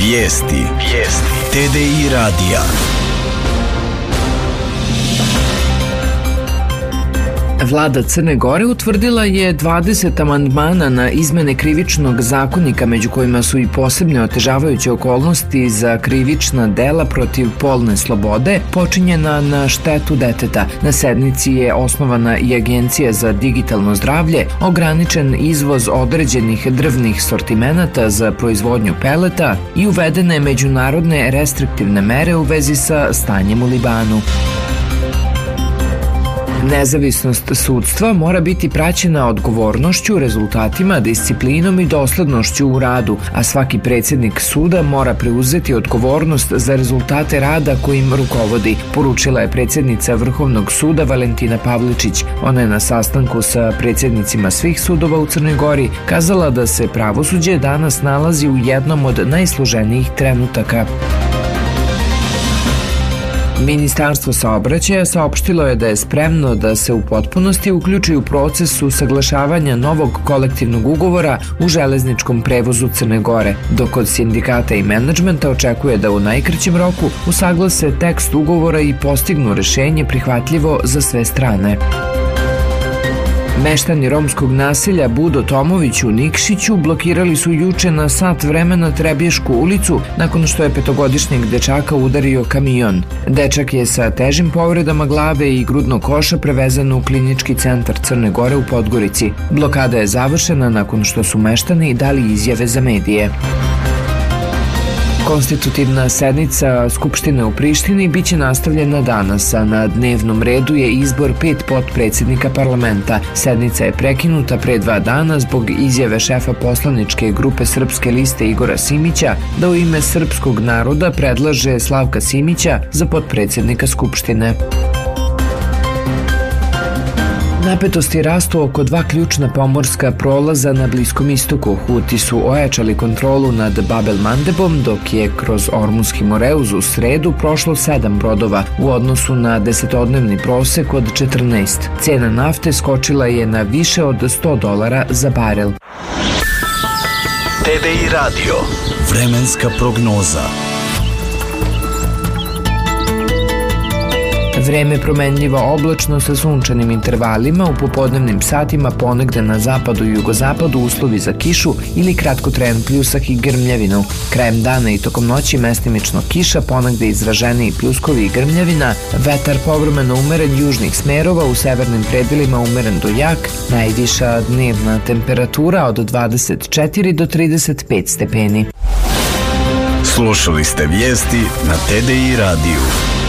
Vijesti. TDI radija. Vlada Crne Gore utvrdila je 20 amandmana na izmene krivičnog zakonika, među kojima su i posebne otežavajuće okolnosti za krivična dela protiv polne slobode počinjena na štetu deteta. Na sednici je osnovana i Agencija za digitalno zdravlje, ograničen izvoz određenih drvnih sortimenata za proizvodnju peleta i uvedene međunarodne restriktivne mere u vezi sa stanjem u Libanu. Nezavisnost sudstva mora biti praćena odgovornošću, rezultatima, disciplinom i doslednošću u radu, a svaki predsjednik suda mora preuzeti odgovornost za rezultate rada kojim rukovodi, poručila je predsjednica Vrhovnog suda Valentina Pavličić. Ona je na sastanku sa predsjednicima svih sudova u Crnoj Gori kazala da se pravosuđe danas nalazi u jednom od najsloženijih trenutaka. Ministarstvo saobraćaja saopštilo je da je spremno da se u potpunosti uključi u proces usaglašavanja novog kolektivnog ugovora u železničkom prevozu Crne Gore, dok od sindikata i menadžmenta očekuje da u najkraćem roku usaglase tekst ugovora i postignu rešenje prihvatljivo za sve strane. Meštani romskog naselja Budo Tomović u Nikšiću blokirali su juče na sat vremena Trebješku ulicu nakon što je petogodišnjeg dečaka udario kamion. Dečak je sa težim povredama glave i grudnog koša prevezen u klinički centar Crne Gore u Podgorici. Blokada je završena nakon što su meštani dali izjave za medije. Konstitutivna sednica Skupštine u Prištini biće nastavljena danas, a na dnevnom redu je izbor 5 potpredsjednika parlamenta. Sednica je prekinuta pre 2 dana zbog izjave šefa poslaničke grupe Srpske liste Igora Simića da u ime srpskog naroda predlaže Slavka Simića za potpredsjednika Skupštine. Napetosti rastu oko 2 ključna pomorska prolaza na Bliskom istoku. Huti su ojačali kontrolu nad Bab el-Mandebom, dok je kroz Ormunski Moreuz u sredu prošlo 7 brodova u odnosu na desetodnevni prosek od 14. Cena nafte skočila je na više od $100 za barel. TDI radio. Vremenska prognoza. Vreme promenljivo oblačno sa sunčanim intervalima, u popodnevnim satima ponegde na zapadu i jugozapadu uslovi za kišu ili kratkotrajan pljusak i grmljavinu. Krajem dana i tokom noći mestimično kiša, ponegde izraženiji pljuskovi i grmljavina, vetar povremeno umeren južnih smerova, u severnim predelima umeren do jak, najviša dnevna temperatura od 24 do 35 stepeni. Slušali ste vijesti na TDI radiju.